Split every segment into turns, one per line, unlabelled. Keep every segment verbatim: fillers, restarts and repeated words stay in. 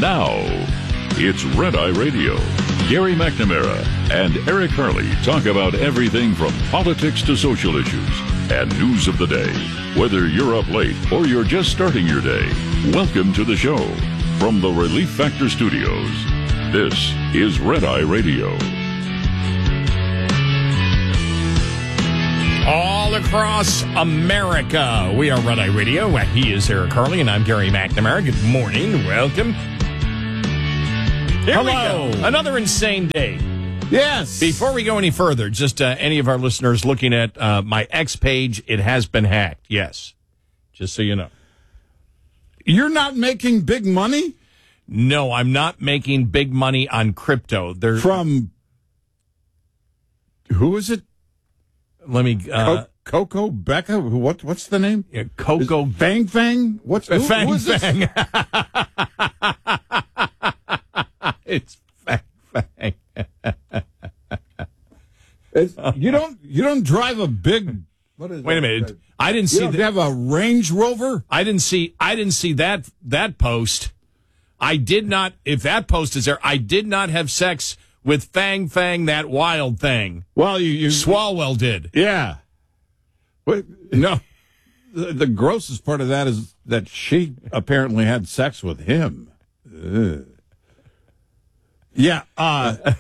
Now, it's Red Eye Radio. Gary McNamara and Eric Harley talk about everything from politics to social issues and news of the day. Whether you're up late or you're just starting your day, welcome to the show. From the Relief Factor Studios, this is Red Eye Radio.
All across America, we are Red Eye Radio. He is Eric Harley, and I'm Gary McNamara. Good morning. Welcome. Here Hello. We go. Another insane day.
Yes.
Before we go any further, just uh, any of our listeners looking at uh, my X page, it has been hacked. Yes. Just so you know.
You're not making big money?
No, I'm not making big money on crypto. There,
From, who is it?
Let me... Uh,
Co- Coco Becca? What? What's the name?
Yeah, Coco...
Is Fang Fang? What's
uh,
who,
Fang
who is
Fang. It's Fang Fang.
It's, you don't. You don't drive a big. What is?
Wait a
that?
minute. I didn't
You
see.
don't
The,
have a Range Rover?
I didn't see. I didn't see that that post. I did not. If that post is there, I did not have sex with Fang Fang, that wild thing.
Well, you. you
Swalwell did.
Yeah. Wait, no. The, the grossest part of that is that she apparently had sex with him. Ugh. Yeah. Uh,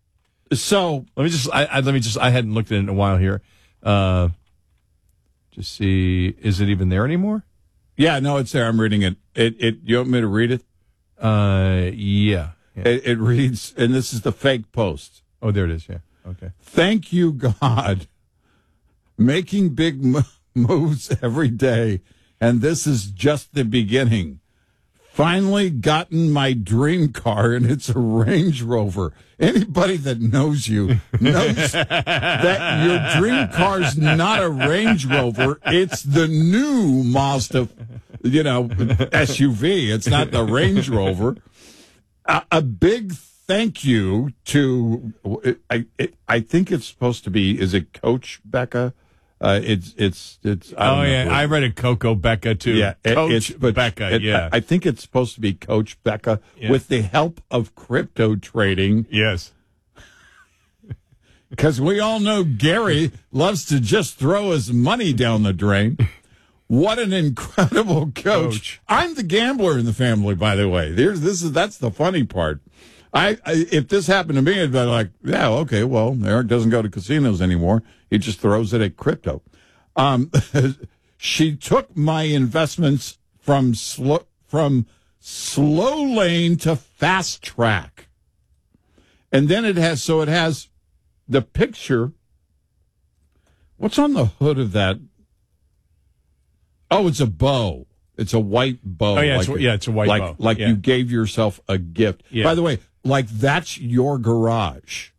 so
Let me just. I, I let me just. I hadn't looked at it in a while here. Uh, just see. Is it even there anymore?
yeah, no, it's there. I'm reading it. It. It. You want me to read it?
Uh, yeah. yeah.
It, it reads, and this is the fake post.
Oh, there it is. Yeah. Okay.
Thank you, God. Making big mo- moves every day, and this is just the beginning. Finally gotten my dream car, and it's a Range Rover. Anybody that knows you knows that your dream car's not a Range Rover. It's the new Mazda, you know, S U V. It's not the Range Rover. A, a big thank you to, I, it, I think it's supposed to be, is it Coach Becca? Uh, it's it's it's. I
Oh yeah,
know.
I read a Coco Becca too.
Yeah, it-
Coach
it's, but
Becca.
it-
yeah,
I, I think it's supposed to be Coach Becca
Yeah.
with the help of crypto trading,
yes.
because we all know Gary loves to just throw his money down the drain. What an incredible coach.
Coach.
I'm the gambler in the family, by the way. There's this is that's the funny part. I, I if this happened to me, I'd be like, yeah, okay, well, Eric doesn't go to casinos anymore. He just throws it at crypto. Um, she took my investments from slow from slow lane to fast track, and then it has so it has the picture. What's on the hood of that? Oh, it's a bow. It's a white bow.
Oh yeah,
like,
it's, yeah, it's a white
like,
bow.
Like
yeah.
you gave yourself a gift.
Yeah.
By the way, like that's your garage.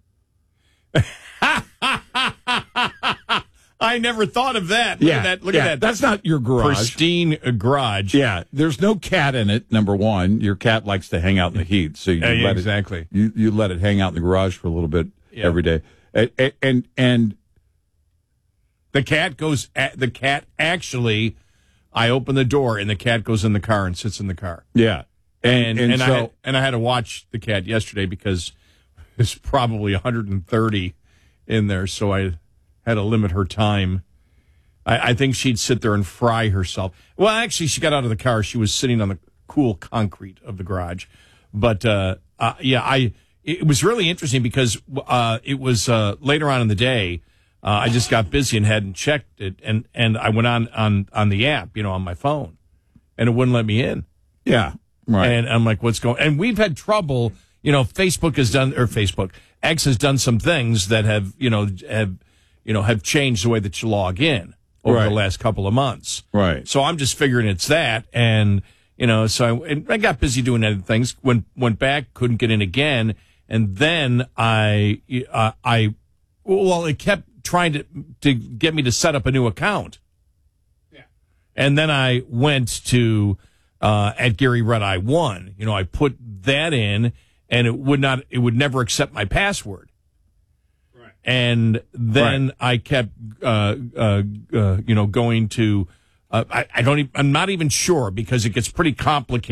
I never thought of that. Look
yeah,
at that. Look
yeah,
at that.
That's not your garage.
Pristine uh, garage.
Yeah, there's no cat in it. Number one, your cat likes to hang out in the heat, so you
Yeah, yeah,
let
exactly.
it. You you let it hang out in the garage for a little bit
Yeah.
every day, and and, and and
The cat goes. At, the cat actually. I open the door and the cat goes in the car and sits in the car.
yeah,
And and,
and
I
so
had, and I had to watch the cat yesterday because there's probably one hundred thirty in there, so I had to limit her time. I, I think she'd sit there and fry herself. Well, actually, she got out of the car. She was sitting on the cool concrete of the garage. But uh, uh, yeah, I it was really interesting because uh, it was uh, later on in the day. Uh, I just got busy and hadn't checked it, and, and I went on, on, on the app, you know, on my phone, and it wouldn't let me in.
yeah, right.
And I'm like, what's going? And we've had trouble. You know, Facebook has done, or Facebook X has done some things that have, you know, have, you know, have changed the way that you log in over
Right.
the last couple of months.
Right.
So I'm just figuring it's that, and you know, so I, and I got busy doing other things. Went went back, couldn't get in again, and then I, uh, I, well, it kept trying to to get me to set up a new account. Yeah. And then I went to uh, at Gary Red Eye One. You know, I put that in, and it would not. It would never accept my password. Right. And then
Right.
I kept, uh, uh, uh, you know, going to. Uh, I, I don't. Even, I'm not even sure because it gets pretty complicated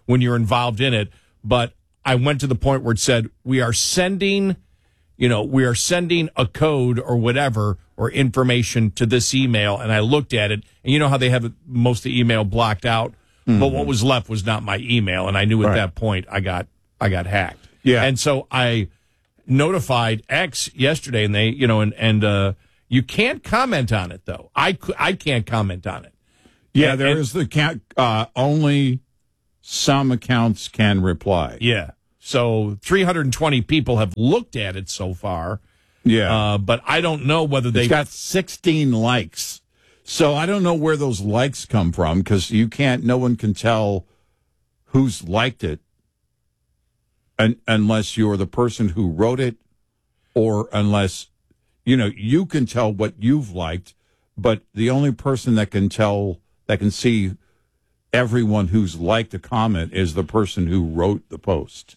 when you're involved in it. But I went to the point where it said, we are sending, you know, we are sending a code or whatever or information to this email. And I looked at it, and you know how they have most of the email blocked out, mm-hmm. but what was left was not my email. And I knew at right. that point I got, I got hacked.
Yeah.
And so I notified X yesterday, and they, you know, and, and, uh, you can't comment on it though. I, I can't comment on it.
Yeah.
And,
there
and,
is the can't, uh, only some accounts can reply.
Yeah. So three hundred twenty people have looked at it so far.
Yeah.
Uh, but I don't know whether they
It's got sixteen likes. So I don't know where those likes come from, because you can't, no one can tell who's liked it un, unless you're the person who wrote it, or unless, you know, you can tell what you've liked, but the only person that can tell, that can see everyone who's liked a comment is the person who wrote the post.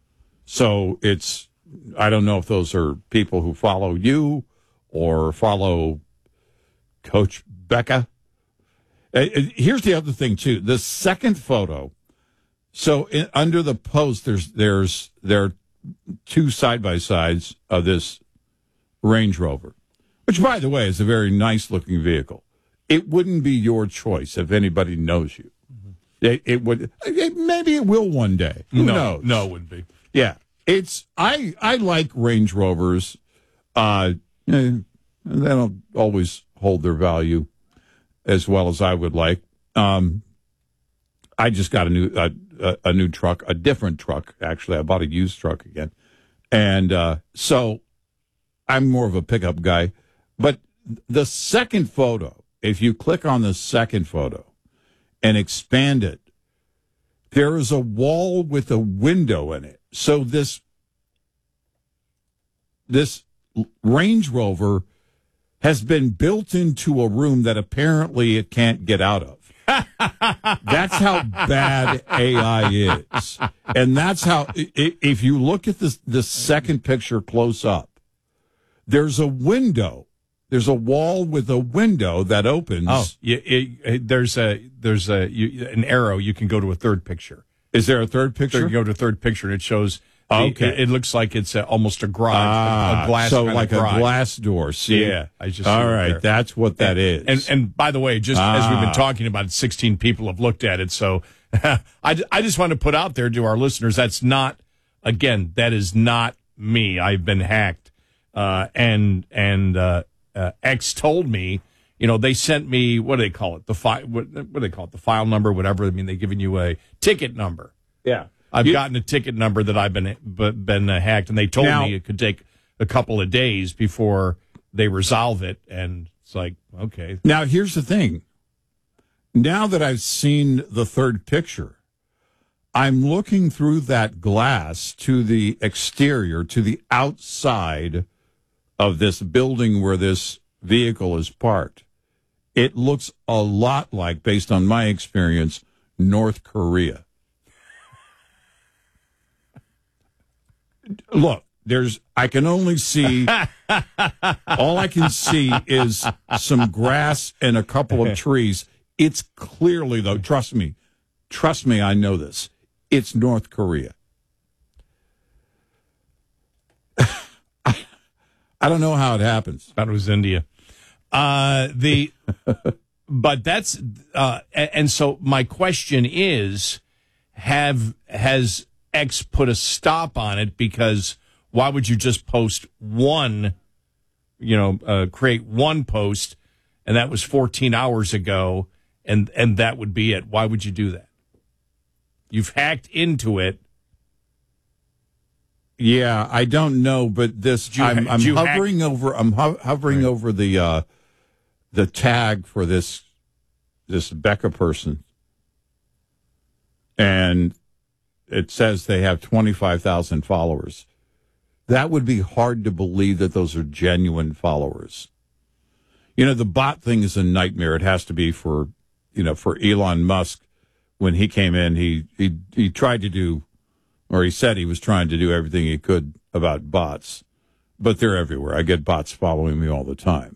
So it's, I don't know if those are people who follow you or follow Coach Becca. Uh, here's the other thing too. The second photo. So in, under the post, there's there's there are two side by sides of this Range Rover, which, by the way, is a very nice looking vehicle. It wouldn't be your choice if anybody knows you. Mm-hmm. It, it would. It, maybe it will one day. Who
no,
knows?
No, it wouldn't be.
Yeah, it's. I I like Range Rovers. Uh, eh, they don't always hold their value as well as I would like. Um, I just got a new a, a, a new truck, a different truck. Actually, I bought a used truck again, and uh, so I'm more of a pickup guy. But the second photo, if you click on the second photo and expand it, there is a wall with a window in it. So this this Range Rover has been built into a room that apparently it can't get out of. That's how bad A I is. And that's how, if you look at this, the second picture close up, there's a window. There's a wall with a window that opens.
Oh, yeah, it, it, there's a there's a you, an arrow. You can go to a third picture.
Is there a third picture?
You can go to a third picture, and it shows. The,
okay.
It, it looks like it's a, almost a garage,
ah,
a, a glass.
So
kind
like
of
a
garage.
glass door. See?
Yeah, I just.
All right, there. That's what that
and,
is.
And and by the way, just
ah.
as we've been talking about it, sixteen people have looked at it. So I I just want to put out there to our listeners, that's not, again, that is not me. I've been hacked, uh, and and. Uh, Uh, X told me, you know, they sent me, what do they call it? The file, what, what do they call it? The file number, whatever. I mean, they're giving you a ticket number.
Yeah.
I've
you,
gotten a ticket number that I've been been uh, hacked, and they told
now,
me it could take a couple of days before they resolve it. And it's like, okay.
Now, here's the thing. Now that I've seen the third picture, I'm looking through that glass to the exterior, to the outside of this building where this vehicle is parked. It looks a lot like, based on my experience, North Korea. Look, there's, I can only see, all I can see is some grass and a couple of trees. It's clearly, though, trust me, trust me, I know this. It's North Korea. I don't know how it happens.
Thought it was India. Uh, the, but that's, uh, and, and so my question is, have, has X put a stop on it? Because why would you just post one, you know, uh, create one post, and that was fourteen hours ago, and, and that would be it? Why would you do that? You've hacked into it.
Yeah, I don't know, but this
you,
I'm, I'm hovering
hack?
over. I'm ho- hovering
right.
over the uh, the tag for this this Becca person, and it says they have twenty-five thousand followers. That would be hard to believe that those are genuine followers. You know, the bot thing is a nightmare. It has to be for you know for Elon Musk. When he came in, he he he tried to do. Or he said he was trying to do everything he could about bots, but they're everywhere. I get bots following me all the time.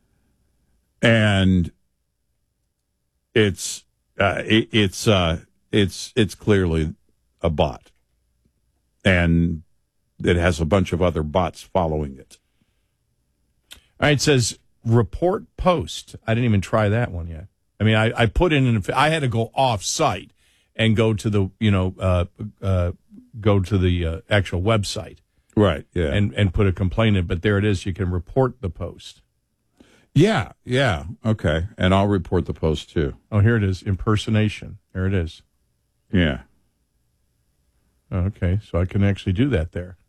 And it's, uh, it, it's, uh, it's it's clearly a bot, and it has a bunch of other bots following it.
All right, it says report post. I didn't even try that one yet. I mean, I, I put in an, I had to go off site and go to the, you know, uh, uh, go to the uh, actual website.
Right, yeah.
And, and put a complaint in, but there it is. You can report the post.
Yeah, yeah, okay. And I'll report the post, too.
Oh, here it is, impersonation. There it is.
Yeah.
Okay, so I can actually do that there.